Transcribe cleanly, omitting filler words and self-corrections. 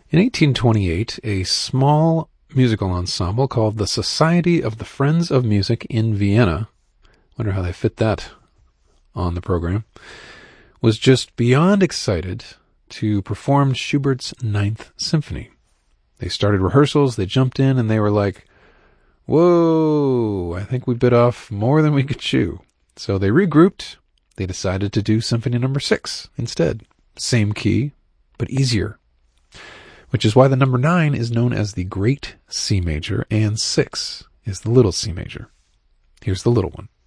In 1828, a small musical ensemble called the Society of the Friends of Music in Vienna, wonder how they fit that on the program, was just beyond excited to perform Schubert's Ninth Symphony. They started rehearsals, they jumped in, and they were like, whoa, I think we bit off more than we could chew. So they regrouped. They decided to do Symphony No. 6 instead. Same key, but easier. Which is why the number 9 is known as the Great C Major, and 6 is the Little C Major. Here's the little one.